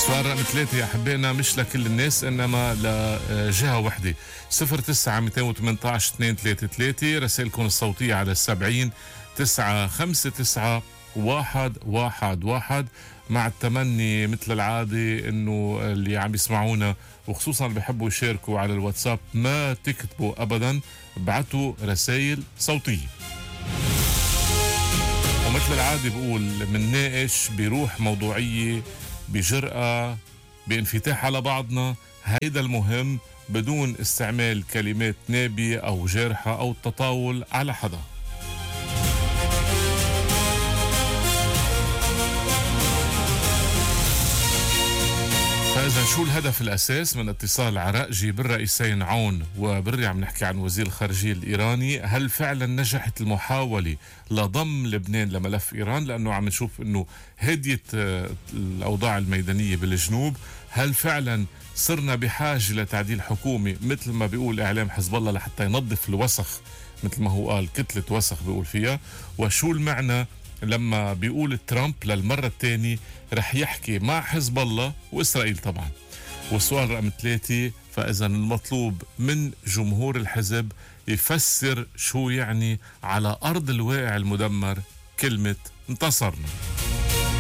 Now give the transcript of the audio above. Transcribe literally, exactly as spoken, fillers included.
سؤال رقم ثلاثة يا حبينا مش لكل الناس إنما لجهة وحدة. صفر تسعة مئتين وثمانية عشر اثنين ثلاثة ثلاثة. رسائلكم الصوتية على السبعين تسعة خمسة تسعة واحد واحد واحد، مع التمني مثل العادة إنه اللي عم يسمعونا وخصوصا اللي بيحبوا يشاركوا على الواتساب ما تكتبوا أبدا، ابعتوا رسائل صوتية. ومثل العادة بقول منناقش بروح موضوعية، بجرأة، بانفتاح على بعضنا، هيدا المهم، بدون استعمال كلمات نابية أو جارحة أو التطاول على حدا. فإذا شو الهدف الأساس من اتصال عراقجي بالرئيسين عون وبري؟ عم نحكي عن وزير الخارجية الإيراني. هل فعلا نجحت المحاولة لضم لبنان لملف إيران؟ لأنه عم نشوف أنه هديت الأوضاع الميدانية بالجنوب. هل فعلا صرنا بحاجة لتعديل حكومي مثل ما بيقول إعلام حزب الله لحتى ينظف الوسخ مثل ما هو قال، كتلة وسخ بيقول فيها؟ وشو المعنى لما بيقول ترامب للمرة الثانية رح يحكي مع حزب الله وإسرائيل طبعا؟ والسؤال رقم ثلاثة، فإذا المطلوب من جمهور الحزب يفسر شو يعني على أرض الواقع المدمر كلمة انتصرنا.